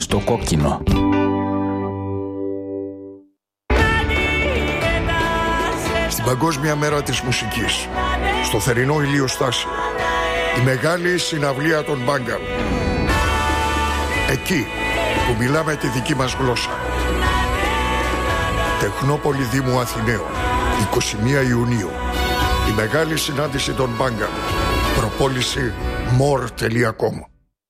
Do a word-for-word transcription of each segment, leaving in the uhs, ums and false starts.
στο κόκκινο. Στην Παγκόσμια Μέρα της Μουσικής, στο θερινό ηλιοστάσιο, η μεγάλη συναυλία των Μπάγκαλ. Εκεί που μιλάμε τη δική μας γλώσσα. Τεχνόπολη Δήμου Αθηναίων, εικοστή πρώτη Ιουνίου. Η μεγάλη συνάντηση των Μπάγκαλ. Προπόληση more τελεία com.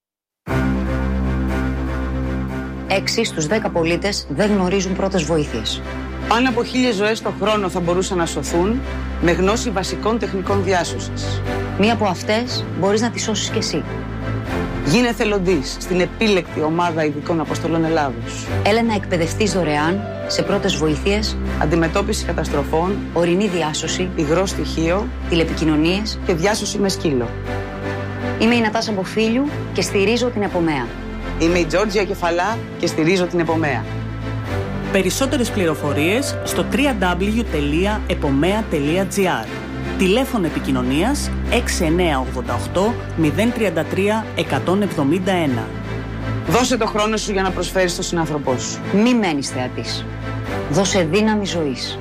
Έξι στους δέκα πολίτες δεν γνωρίζουν πρώτες βοήθειες. Πάνω από χίλιες ζωές το χρόνο θα μπορούσαν να σωθούν με γνώση βασικών τεχνικών διάσωσης. Μία από αυτές μπορείς να τη σώσεις κι εσύ. Γίνε εθελοντής στην επίλεκτη ομάδα ειδικών αποστολών Ελλάδος. Έλα να εκπαιδευτείς δωρεάν σε πρώτες βοήθειες, αντιμετώπιση καταστροφών, ορεινή διάσωση, υγρό στοιχείο, τηλεπικοινωνίες και διάσωση με σκύλο. Είμαι η Νατάσα Μποφίλιου και στηρίζω την Επομέα. Είμαι η Τζόρτζια Κεφαλά και στηρίζω την Επομέα. Περισσότερες πληροφορίες στο double-u double-u double-u τελεία επομέα τελεία τζι άρ. Τηλέφωνο επικοινωνίας έξι εννιά οκτώ οκτώ μηδέν τρία τρία εκατόν εβδομήντα ένα. Δώσε το χρόνο σου για να προσφέρεις στον συνάνθρωπό σου. Μη μένεις θεατής. Δώσε δύναμη ζωής.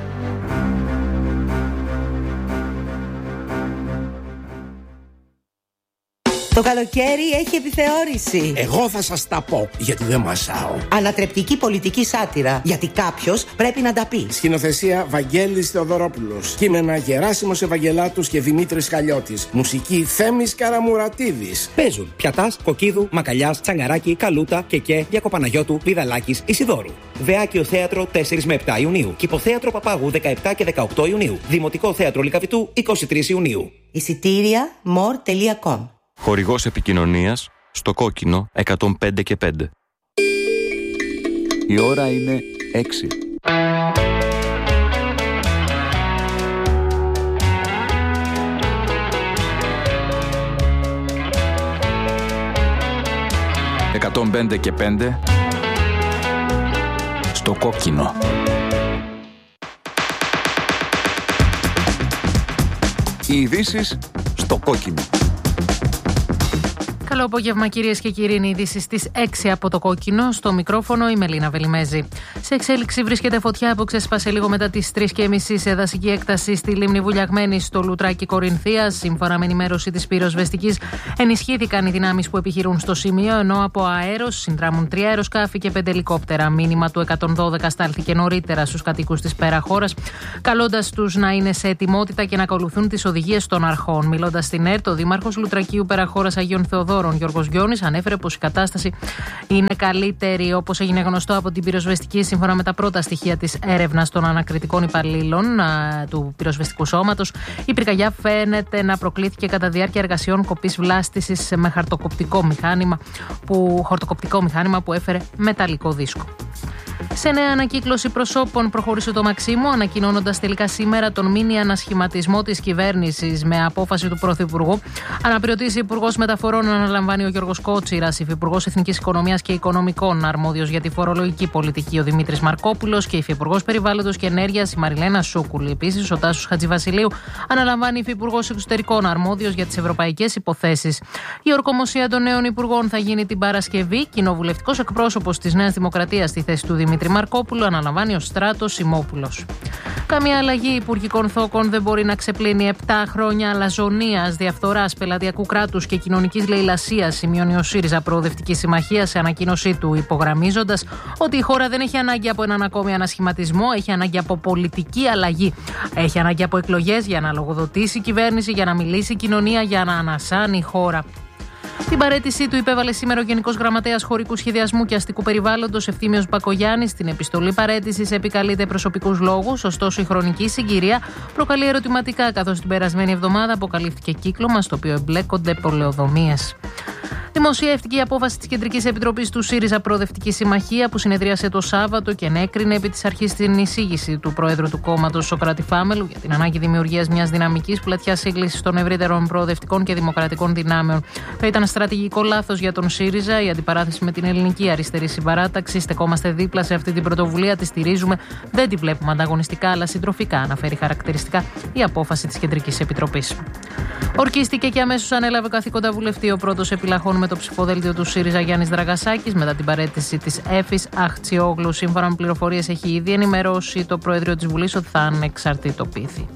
Το καλοκαίρι έχει επιθεώρηση. Εγώ θα σας τα πω, γιατί δεν μασάω. Ανατρεπτική πολιτική σάτυρα, γιατί κάποιος πρέπει να τα πει. Σκηνοθεσία Βαγγέλης Θεοδωρόπουλος. Κείμενα Γεράσιμος Ευαγγελάτους και Δημήτρης Χαλιώτης. Μουσική Θέμης Καραμουρατίδης. Παίζουν Πιατάς, Κοκκίδου, Μακαλιάς, Τσαγκαράκη, Καλούτα, Κεκέ, Διακοπαναγιώτου, Πηδαλάκης, Ισιδώρου. Βεάκιο Θέατρο τέσσερα με επτά Ιουνίου. Κηποθέατρο Παπάγου δεκαεπτά και δεκαοκτώ Ιουνίου. Δημοτικό Θέατρο Λυκαβητού είκοσι τρεις Ιουνίου. Εισιτήρια more τελεία com. Χορηγός επικοινωνίας στο κόκκινο εκατόν πέντε και πέντε. Η ώρα είναι έξι. εκατόν πέντε και πέντε στο κόκκινο. Οι ειδήσεις στο κόκκινο. Καλό απόγευμα, κυρίες και κύριοι. Είναι οι ειδήσεις στις έξι από το κόκκινο. Στο μικρόφωνο η Μελίνα Βελιμέζη. Σε εξέλιξη βρίσκεται φωτιά που ξέσπασε λίγο μετά τις τρεις και μισή σε δασική έκταση στη λίμνη Βουλιαγμένη στο Λουτράκι Κορινθίας. Σύμφωνα με ενημέρωση της πυροσβεστικής, ενισχύθηκαν οι δυνάμεις που επιχειρούν στο σημείο, ενώ από αέρος συνδράμουν τρία αεροσκάφη και πέντε ελικόπτερα. Μήνυμα του εκατόν δώδεκα στάλθηκε νωρίτερα στους κατοίκους της Πέραχώρας, καλώντας τους να είναι σε ετοιμότητα και να ακολουθούν τις οδηγίες των αρχών. Μιλώντας στην ΕΡΤ, ο Δήμαρχος Λουτρακίου Πέραχώρας Αγίων Θεοδόρων, Γιώργος Γιώνης, ανέφερε πως η κατάσταση είναι καλύτερη. Όπως έγινε γνωστό από την πυροσβεστική, σύμφωνα με τα πρώτα στοιχεία της έρευνας των ανακριτικών υπαλλήλων α, του πυροσβεστικού σώματος, η πυρκαγιά φαίνεται να προκλήθηκε κατά διάρκεια εργασιών κοπής βλάστησης με χαρτοκοπτικό μηχάνημα που, χορτοκοπτικό μηχάνημα που έφερε μεταλλικό δίσκο. Σε νέα ανακύκλωση προσώπων προχώρησε το Μαξίμου, ανακοινώνοντας τελικά σήμερα τον μίνι ανασχηματισμό της κυβέρνησης με απόφαση του Πρωθυπουργού. Αναπληρωτής Υπουργός Μεταφορών αναλαμβάνει ο Γιώργος Κότσιρας, Υφυπουργός Εθνικής Οικονομίας και Οικονομικών, αρμόδιος για τη φορολογική πολιτική ο Δημήτρης Μαρκόπουλος και Υφυπουργός Περιβάλλοντος και Ενέργειας η Μαριλένα Σούκουλη. Επίσης, ο Τάσος Χατζηβασιλείου αναλαμβάνει Υφυπουργός Εξωτερικών, αρμόδιος για τις ευρωπαϊκές υποθέσεις. Η ορκομοσία των νέων υπουργών θα γίνει την Παρασκευή. Κοινοβουλευτικός εκπρόσωπος της Νέας Δημοκρατίας στη θέση του Δημήτρη Μαρκόπουλου αναλαμβάνει ο Στράτος Σιμόπουλος. Καμία αλλαγή υπουργικών θόκων δεν μπορεί να ξεπλύνει επτά χρόνια αλαζονίας, διαφθοράς, πελατειακού κράτους και κοινωνικής λαιλασίας, σημειώνει ο ΣΥΡΙΖΑ Προοδευτική Συμμαχία σε ανακοίνωσή του, υπογραμμίζοντας ότι η χώρα δεν έχει ανάγκη από έναν ακόμη ανασχηματισμό, έχει ανάγκη από πολιτική αλλαγή. Έχει ανάγκη από εκλογές για να λογοδοτήσει η κυβέρνηση, για να μιλήσει η κοινωνία, για να ανασάνει η χώρα. Την παραίτησή του υπέβαλε σήμερα ο Γενικός Γραμματέας Χωρικού Σχεδιασμού και Αστικού Περιβάλλοντος Ευθύμιος Μπακογιάννης. Στην επιστολή παραίτησης επικαλείται προσωπικούς λόγους, ωστόσο η χρονική συγκυρία προκαλεί ερωτηματικά, καθώς την περασμένη εβδομάδα αποκαλύφθηκε κύκλωμα στο οποίο εμπλέκονται πολεοδομίες. Δημοσιεύτηκε η απόφαση της Κεντρικής Επιτροπής του ΣΥΡΙΖΑ Προοδευτική Συμμαχία που συνεδρίασε το Σάββατο και ενέκρινε επί της αρχής την εισήγηση του Προέδρου του κόμματος Σωκράτη Φάμελου για την ανάγκη δημιουργίας μιας δυναμικής πλατιάς σύγκλησης των ευρύτερων προοδευτικών και δημοκρατικών δυνάμεων. Θα ήταν στρατηγικό λάθος για τον ΣΥΡΙΖΑ η αντιπαράθεση με την Ελληνική Αριστερή Συμπαράταξη. Στεκόμαστε δίπλα σε αυτή την πρωτοβουλία, τη στηρίζουμε, δεν τη βλέπουμε ανταγωνιστικά αλλά συντροφικά, αναφέρει χαρακτηριστικά η απόφαση της Κεντρικής Επιτροπής. Ορκίστηκε και αμέσως ανέλαβε καθήκοντα βουλευτή ο πρώτος επιλαχών με το στο ψηφοδέλτιο του ΣΥΡΙΖΑ Γιάννης Δραγασάκης μετά την παραίτηση της Έφης Αχτσιόγλου. Σύμφωνα με πληροφορίες, έχει ήδη ενημερώσει το Προεδρείο της Βουλής ότι θα ανεξαρτητοποιηθεί.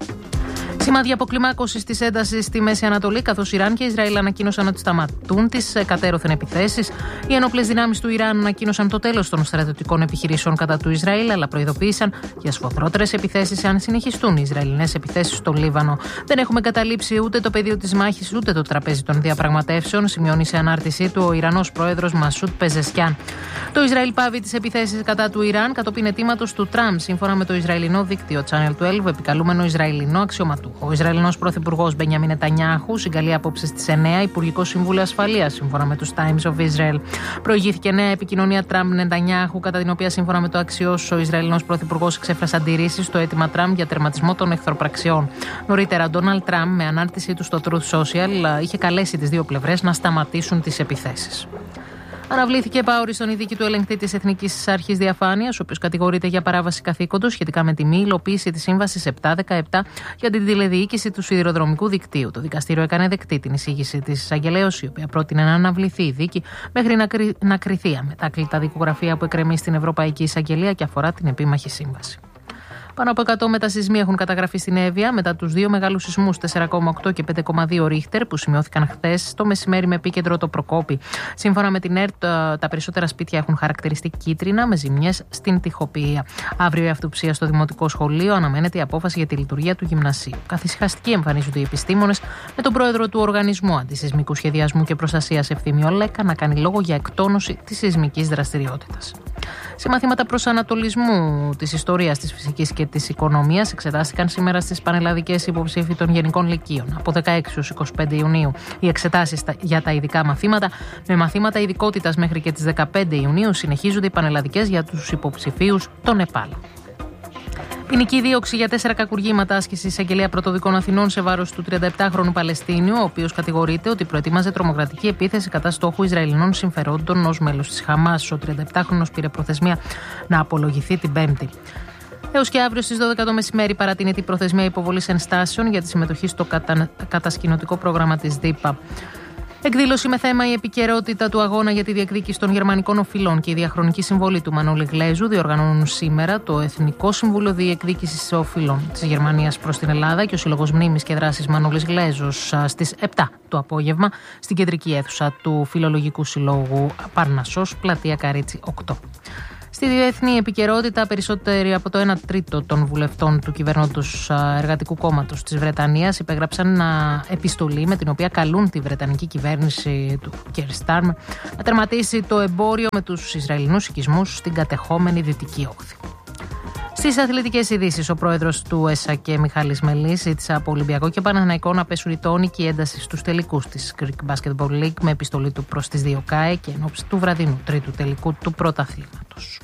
Σημάδια αποκλιμάκωσης της έντασης στη Μέση Ανατολή, καθώς Ιράν και Ισραήλ ανακοίνωσαν ότι σταματούν τις κατέρωθεν επιθέσεις. Οι ενόπλες δυνάμεις του Ιράν ανακοίνωσαν το τέλος των στρατιωτικών επιχειρήσεων κατά του Ισραήλ, αλλά προειδοποίησαν για σφοδρότερες επιθέσεις αν συνεχιστούν οι Ισραηλινές επιθέσεις στο Λίβανο. Δεν έχουμε καταλήψει ούτε το πεδίο της μάχης ούτε το τραπέζι των διαπραγματεύσεων, σημειώνει σε ανάρτησή του ο Ιρανός πρόεδρος Μασούτ Πεζεσκιάν. Το Ισραήλ πάβει τις επιθέσεις κατά του Ιράν κατόπιν αιτήματος του Τραμπ, σύμφωνα με το Ισραηλινό δίκτυο Channel δώδεκα, επικαλούμενο Ισραηλινό αξιωματούχο. Ο Ισραηλινός πρωθυπουργός Μπενιαμίν Νετανιάχου συγκαλεί απόψε στις εννιά Υπουργικό Συμβούλιο Ασφαλείας, σύμφωνα με τους Times of Israel. Προηγήθηκε νέα επικοινωνία Τραμπ-Νετανιάχου, κατά την οποία, σύμφωνα με το Axios, ο Ισραηλινός πρωθυπουργός εξέφρασε αντιρρήσεις στο αίτημα Τραμπ για τερματισμό των εχθροπραξιών. Νωρίτερα, ο Ντόναλντ Τραμπ, με ανάρτησή του στο Truth Social, είχε καλέσει τις δύο πλευρές να σταματήσουν τις επιθέσεις. Αναβλήθηκε επαόρι στον ειδίκη του ελεγκτή της Εθνικής Αρχής Διαφάνειας, ο οποίος κατηγορείται για παράβαση καθήκοντος σχετικά με τη μη υλοποίηση της Σύμβασης επτακόσια δεκαεπτά για την τηλεδιοίκηση του σιδηροδρομικού δικτύου. Το δικαστήριο έκανε δεκτή την εισήγηση της εισαγγελέως, η οποία πρότεινε να αναβληθεί η δίκη μέχρι να, κρυ... να κριθεί αμετάκλητα δικογραφία που εκκρεμεί στην Ευρωπαϊκή Εισαγγελία και αφορά την επίμαχη σύμβαση. Πάνω από εκατό μετασυσμοί έχουν καταγραφεί στην Εύβοια μετά τους δύο μεγάλους σεισμούς τέσσερα κόμμα οκτώ και πέντε κόμμα δύο ρίχτερ που σημειώθηκαν χθες το μεσημέρι με επίκεντρο το Προκόπη. Σύμφωνα με την ΕΡΤ, τα περισσότερα σπίτια έχουν χαρακτηριστεί κίτρινα με ζημιές στην τοιχοποιία. Αύριο η αυτοψία στο Δημοτικό Σχολείο αναμένεται η απόφαση για τη λειτουργία του γυμνασίου. Καθησυχαστικοί εμφανίζονται οι επιστήμονες, με τον πρόεδρο του Οργανισμού Αντισυσμικού Σχεδιασμού και Προστασίας Ευθύμιο Λέκα να κάνει λόγο για εκτόνωση της σεισμικής δραστηριότητας. Σε μαθήματα προσανατολισμού της ιστορίας, της φυσικής και της οικονομίας εξετάστηκαν σήμερα στις πανελλαδικές υποψήφοι των Γενικών Λυκείων. Από δεκαέξι έως είκοσι πέντε Ιουνίου οι εξετάσεις για τα ειδικά μαθήματα, με μαθήματα ειδικότητας μέχρι και τις δεκαπέντε Ιουνίου συνεχίζονται οι πανελλαδικές για τους υποψηφίους των ΕΠΑΛ. Ποινική δίωξη για τέσσερα κακουργήματα άσκησε η Εισαγγελία Πρωτοδικών Αθηνών σε βάρος του τριανταεπτάχρονου Παλαιστίνιου, ο οποίος κατηγορείται ότι προετοίμαζε τρομοκρατική επίθεση κατά στόχου Ισραηλινών συμφερόντων ως μέλος της Χαμάς. Ο τριανταεπτάχρονος πήρε προθεσμία να απολογηθεί την Πέμπτη. Έως και αύριο στις δώδεκα το μεσημέρι παρατείνεται η προθεσμία υποβολής ενστάσεων για τη συμμετοχή στο κατα... κατασκηνωτικό πρόγραμμα της ΔΥΠΑ. Εκδήλωση με θέμα η επικαιρότητα του αγώνα για τη διεκδίκηση των γερμανικών οφειλών και η διαχρονική συμβολή του Μανώλη Γλέζου διοργανώνουν σήμερα το Εθνικό Συμβούλιο Διεκδίκησης Οφειλών της Γερμανίας προς την Ελλάδα και ο Σύλλογος Μνήμης και Δράσης Μανώλης Γλέζος στις επτά το απόγευμα στην κεντρική αίθουσα του Φιλολογικού Συλλόγου Παρνασσός, πλατεία Καρίτσι οκτώ. Στη διεθνή επικαιρότητα, περισσότεροι από το ένα τρίτο των βουλευτών του κυβερνώντος Εργατικού Κόμματος της Βρετανίας υπέγραψαν επιστολή με την οποία καλούν τη Βρετανική κυβέρνηση του Κέρ Στάρμερ να τερματίσει το εμπόριο με τους Ισραηλινούς οικισμούς στην κατεχόμενη Δυτική Όχθη. Στις αθλητικές ειδήσεις, ο πρόεδρος του ΕΣΑΚΕ Μιχάλης Μελής ζήτησε από Ολυμπιακό και Παναθηναϊκό να πέσουν οι τόνοι και η ένταση στους τελικούς της Greek Basketball League με επιστολή του προς τις δύο ΚΑΕ και εν ώψη του βραδινού τρίτου τελικού του πρωταθλήματος.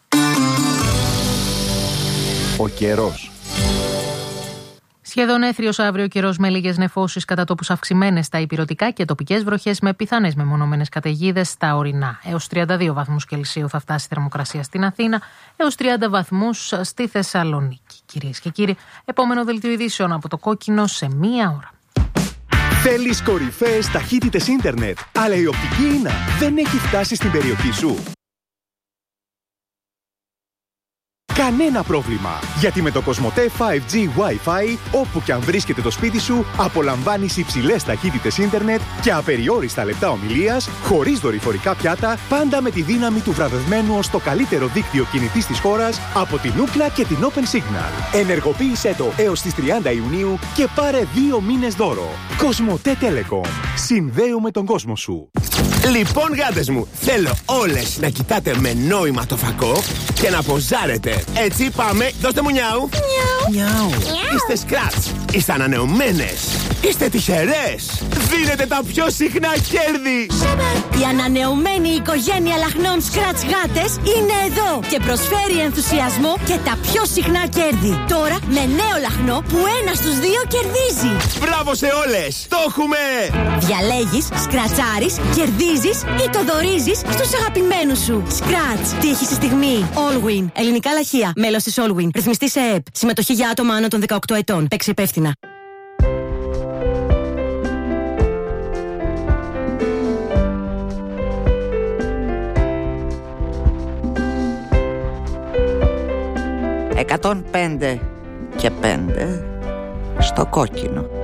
Ο καιρός. Σχεδόν έθριος αύριο καιρός με λίγες νεφώσεις κατά τόπους αυξημένες στα ηπειρωτικά και τοπικές βροχές με πιθανές μεμονωμένες καταιγίδες στα ορεινά. Έως τριάντα δύο βαθμούς Κελσίου θα φτάσει η θερμοκρασία στην Αθήνα, έως τριάντα βαθμούς στη Θεσσαλονίκη. Κυρίες και κύριοι, επόμενο δελτίο ειδήσεων από το Κόκκινο σε μία ώρα. Θέλεις κορυφαίες ταχύτητες ίντερνετ, αλλά η οπτική ίνα δεν έχει φτάσει στην περιοχή σου? Κανένα πρόβλημα, γιατί με το Κοσμοτέ φάιβ τζι Wi-Fi, όπου και αν βρίσκεται το σπίτι σου, απολαμβάνεις υψηλές ταχύτητες ίντερνετ και απεριόριστα λεπτά ομιλίας, χωρίς δορυφορικά πιάτα, πάντα με τη δύναμη του βραβευμένου ως το καλύτερο δίκτυο κινητής της χώρας από την Ookla και την Open Signal. Ενεργοποίησέ το έως τις τριάντα Ιουνίου και πάρε δύο μήνες δώρο. Κοσμοτέ Telecom. Συνδέουμε τον κόσμο σου. Λοιπόν, γάτες μου, θέλω όλες να κοιτάτε με νόημα το φακό και να ποζάρετε. Έτσι, πάμε, δώστε μου νιάου. Νιάου. Νιάου. Είστε σκράτς, είστε ανανεωμένες, είστε τυχερές. Δίνετε τα πιο συχνά κέρδη. Η ανανεωμένη οικογένεια λαχνών σκράτς γάτες είναι εδώ και προσφέρει ενθουσιασμό και τα πιο συχνά κέρδη. Τώρα με νέο λαχνό που ένα στους δύο κερδίζει. Μπράβο σε όλες, το έχουμε. Διαλέγεις, σκρατσάρεις, κερδίζεις ή το δωρίζεις στους αγαπημένους σου. Σκράτς, τύχη στη στιγμή. Allwin, ελληνικά λαχεία, μέλος της Allwin. Ρυθμιστή σε ΕΕΠ. Συμμετοχή για άτομα άνω των δεκαοκτώ ετών. Παίξε υπεύθυνα. εκατόν πέντε και πέντε στο κόκκινο.